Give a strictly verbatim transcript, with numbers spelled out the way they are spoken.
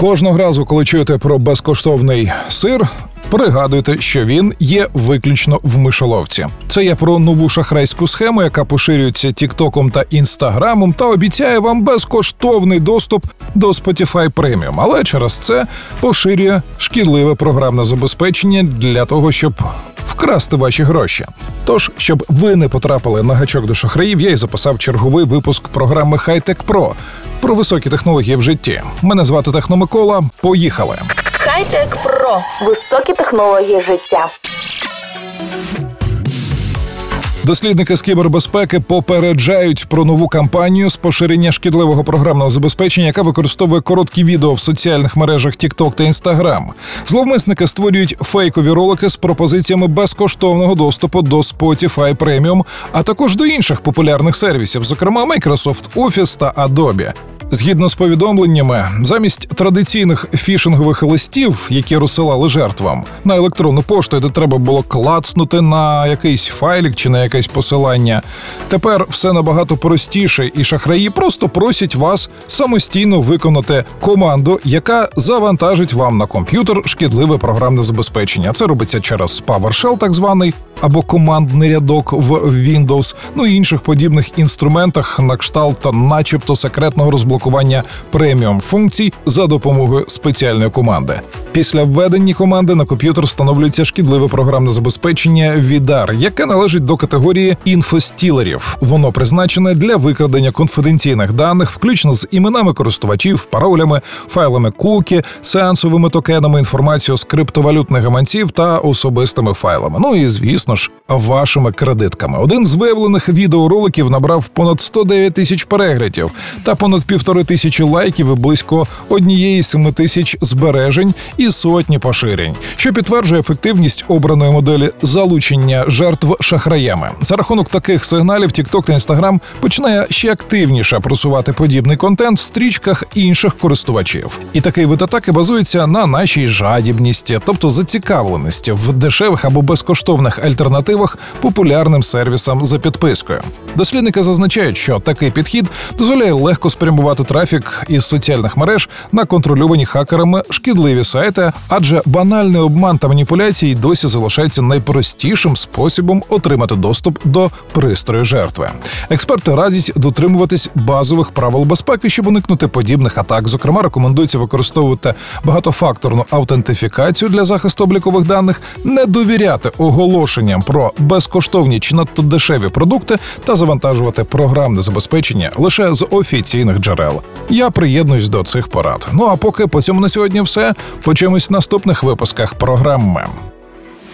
Кожного разу, коли чуєте про безкоштовний сир, пригадуйте, що він є виключно в мишоловці. Це я про нову шахрайську схему, яка поширюється тіктоком та інстаграмом та обіцяє вам безкоштовний доступ до Spotify Premium. Але через це поширює шкідливе програмне забезпечення для того, щоб вкрасти ваші гроші. Тож, щоб ви не потрапили на гачок до шахраїв, я й записав черговий випуск програми Хай-Тек Про про високі технології в житті. Мене звати Техно Микола. Поїхали! Хай-Тек Про. Високі технології життя. Дослідники з кібербезпеки попереджають про нову кампанію з поширення шкідливого програмного забезпечення, яка використовує короткі відео в соціальних мережах TikTok та Instagram. Зловмисники створюють фейкові ролики з пропозиціями безкоштовного доступу до Spotify Premium, а також до інших популярних сервісів, зокрема Microsoft Office та Adobe. Згідно з повідомленнями, замість традиційних фішингових листів, які розсилали жертвам, на електронну пошту, де треба було клацнути на якийсь файлік чи на якесь посилання, тепер все набагато простіше, і шахраї просто просять вас самостійно виконати команду, яка завантажить вам на комп'ютер шкідливе програмне забезпечення. Це робиться через PowerShell так званий, або командний рядок в Windows, ну і інших подібних інструментах на кшталт начебто секретного розблокування преміум функцій за допомогою спеціальної команди. Після введення команди на комп'ютер встановлюється шкідливе програмне забезпечення відар, яке належить до категорії інфостілерів. Воно призначене для викрадення конфіденційних даних, включно з іменами користувачів, паролями, файлами кукі, сеансовими токенами, інформацією з криптовалютних гаманців та особистими файлами. Ну і, звісно ж, вашими кредитками. Один з виявлених відеороликів набрав понад сто дев'ять тисяч переглядів та понад півтори тисячі лайків і близько однієї семи тисяч збережень і сотні поширень, що підтверджує ефективність обраної моделі залучення жертв шахраями. За рахунок таких сигналів TikTok та Instagram починає ще активніше просувати подібний контент в стрічках інших користувачів. І такий вид атаки базується на нашій жадібності, тобто зацікавленості в дешевих або безкоштовних альтернативах популярним сервісам за підпискою. Дослідники зазначають, що такий підхід дозволяє легко спрямувати трафік із соціальних мереж на контрольовані хакерами шкідливі сайти, адже банальний обман та маніпуляції досі залишається найпростішим способом отримати доступ до пристрою жертви. Експерти радять дотримуватись базових правил безпеки, щоб уникнути подібних атак. Зокрема, рекомендується використовувати багатофакторну аутентифікацію для захисту облікових даних, не довіряти оголошенням про безкоштовні чи надто дешеві продукти та завантажувати програмне забезпечення лише з офіційних джерел. Я приєднуюсь до цих порад. Ну а поки по цьому на сьогодні все. Почуємось в наступних випусках програми.